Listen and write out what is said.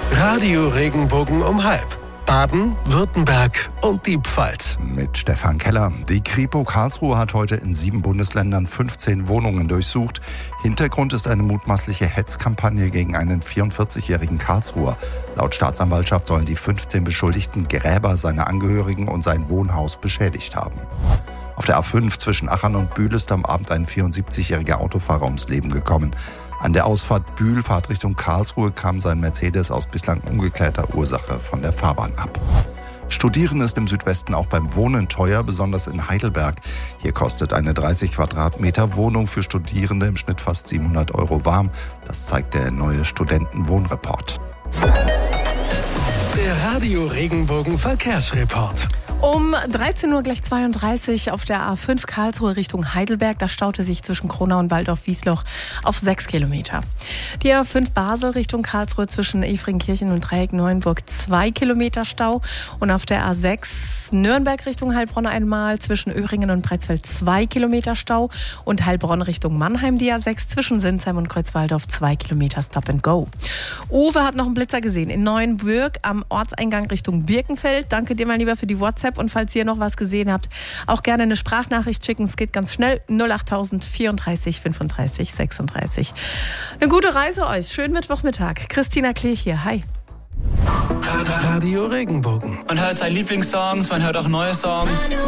Radio Regenbogen um 12:30. Baden, Württemberg und die Pfalz. Mit Stefan Keller. Die Kripo Karlsruhe hat heute in 7 Bundesländern 15 Wohnungen durchsucht. Hintergrund ist eine mutmaßliche Hetzkampagne gegen einen 44-jährigen Karlsruher. Laut Staatsanwaltschaft sollen die 15 Beschuldigten Gräber seiner Angehörigen und sein Wohnhaus beschädigt haben. Auf der A5 zwischen Achern und Bühl ist am Abend ein 74-jähriger Autofahrer ums Leben gekommen. An der Ausfahrt Bühl, Fahrt Richtung Karlsruhe, kam sein Mercedes aus bislang ungeklärter Ursache von der Fahrbahn ab. Studieren ist im Südwesten auch beim Wohnen teuer, besonders in Heidelberg. Hier kostet eine 30 Quadratmeter Wohnung für Studierende im Schnitt fast 700 € warm. Das zeigt der neue Studentenwohnreport. Der Radio Regenbogen Verkehrsreport. Um 13 Uhr gleich 32 auf der A5 Karlsruhe Richtung Heidelberg. Da staute sich zwischen Kronau und Waldorf-Wiesloch auf 6 Kilometer. Die A5 Basel Richtung Karlsruhe zwischen Efringkirchen und Dreieck-Neuenburg 2 Kilometer Stau. Und auf der A6 Nürnberg Richtung Heilbronn einmal zwischen Öhringen und Pretzfeld 2 Kilometer Stau. Und Heilbronn Richtung Mannheim die A6 zwischen Sinsheim und Kreuzwaldorf 2 Kilometer Stop and Go. Uwe hat noch einen Blitzer gesehen in Neuenbürg am Ortseingang Richtung Birkenfeld. Danke dir mal lieber für die WhatsApp. Und falls ihr noch was gesehen habt, auch gerne eine Sprachnachricht schicken. Es geht ganz schnell. 08000 34 35 36. Eine gute Reise euch. Schönen Mittwochmittag. Christina Klee hier. Hi. Radio Regenbogen. Man hört seine Lieblingssongs, man hört auch neue Songs.